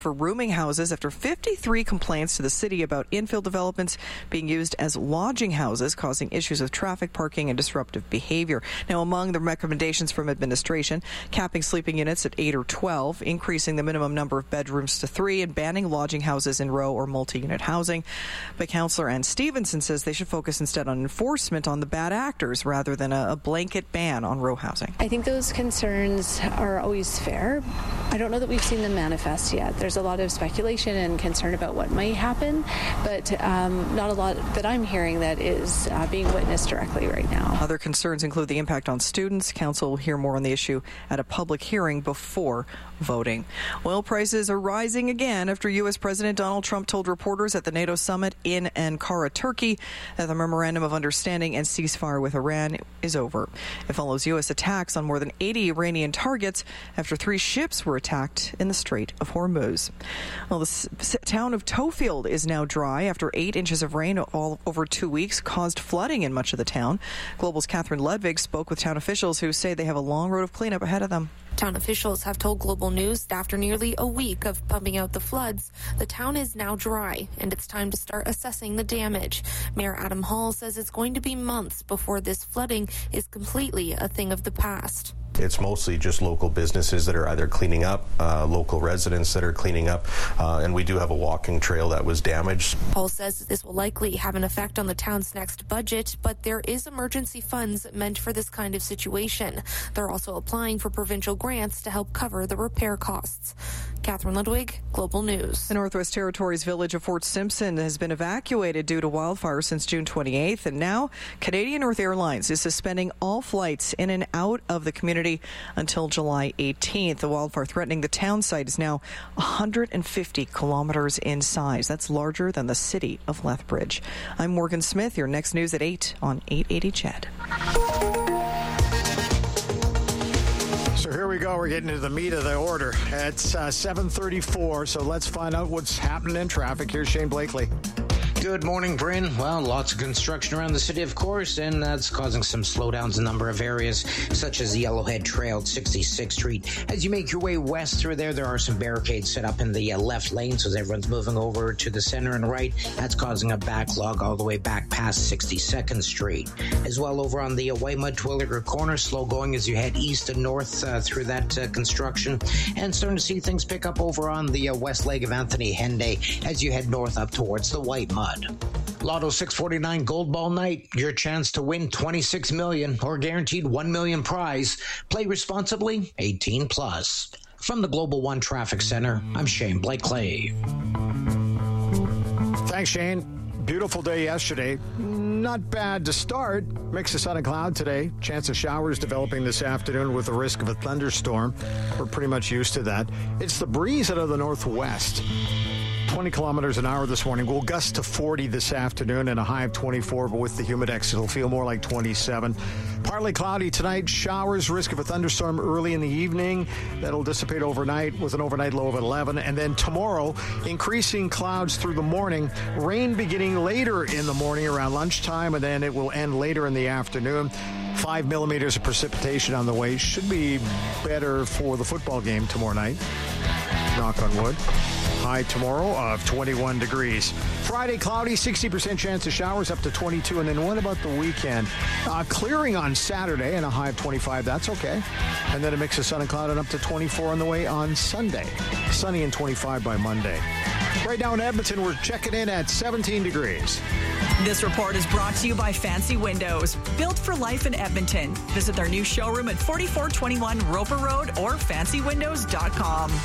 for rooming houses after 53 complaints to the city about infill developments being used as lodging houses, causing issues with traffic, parking, and disruptive behavior. Now, among the recommendations from administration, capping sleeping units at 8 or 12, increasing the minimum number of bedrooms to 3, and banning lodging houses in row or multi-unit housing. But Councillor Ann Stevenson says they should focus instead on enforcement on the bad actors rather than a blanket ban on row housing. I think those concerns are always fair. I don't know that we've seen them manifest yet. There's a lot of speculation and concern about what might happen, but not a lot that I'm hearing that is being witnessed directly right now. Other concerns include the impact on students. Council will hear more on the issue at a public hearing before voting. Oil prices are rising again after U.S. President Donald Trump told reporters at the NATO summit in Ankara, Turkey, that the memorandum of understanding and ceasefire with Iran is over. It follows U.S. attacks on more than 80 Iranian targets after 3 ships were attacked in the Strait of Hormuz. Well, the town of Tofield is now dry after 8 inches of rain all over 2 weeks caused flooding in much of the town. Global's Catherine Ludwig spoke with town officials who say they have a long road of cleanup ahead of them. Town officials have told Global News that after nearly a week of pumping out the floods, the town is now dry and it's time to start assessing the damage. Mayor Adam Hall says it's going to be months before this flooding is completely a thing of the past. It's mostly just local businesses that are either cleaning up, local residents that are cleaning up, and we do have a walking trail that was damaged. Paul says this will likely have an effect on the town's next budget, but there is emergency funds meant for this kind of situation. They're also applying for provincial grants to help cover the repair costs. Catherine Ludwig, Global News. The Northwest Territories village of Fort Simpson has been evacuated due to wildfires since June 28th, and now Canadian North Airlines is suspending all flights in and out of the community until July 18th. The wildfire threatening the town site is now 150 kilometers in size. That's larger than the city of Lethbridge. I'm Morgan Smith. Your next news at 8 on 880 CHED. So here we go. We're getting to the meat of the order. It's 7:34, so let's find out what's happening in traffic. Here's Shane Blakely. Good morning, Bryn. Well, lots of construction around the city, of course, and that's causing some slowdowns in a number of areas, such as the Yellowhead Trail at 66th Street. As you make your way west through there are some barricades set up in the left lane, so as everyone's moving over to the center and right. That's causing a backlog all the way back past 62nd Street. As well, over on the Waymud Twilliger Corner, slow going as you head east and north through that construction, and starting to see things pick up over on the west leg of Anthony Henday as you head north up towards the White Mud. Lotto 649 Gold Ball Night, your chance to win $26 million or guaranteed $1 million prize. Play responsibly, 18 plus. From the Global One Traffic Center, I'm Shane Blakely. Thanks, Shane. Beautiful day yesterday. Not bad to start. Mix of sun and cloud today. Chance of showers developing this afternoon with the risk of a thunderstorm. We're pretty much used to that. It's the breeze out of the northwest. 20 kilometers an hour this morning. We'll gust to 40 this afternoon and a high of 24, but with the humidex, it'll feel more like 27. Partly cloudy tonight. Showers, risk of a thunderstorm early in the evening. That'll dissipate overnight with an overnight low of 11. And then tomorrow, increasing clouds through the morning. Rain beginning later in the morning around lunchtime, and then it will end later in the afternoon. 5 millimeters of precipitation on the way. Should be better for the football game tomorrow night. Knock on wood. High tomorrow of 21 degrees. Friday, cloudy, 60% chance of showers up to 22. And then what about the weekend? Clearing on Saturday and a high of 25. That's okay. And then a mix of sun and cloud and up to 24 on the way on Sunday. Sunny and 25 by Monday. Right now in Edmonton, we're checking in at 17 degrees. This report is brought to you by Fancy Windows. Built for life in Edmonton. Visit their new showroom at 4421 Roper Road or fancywindows.com.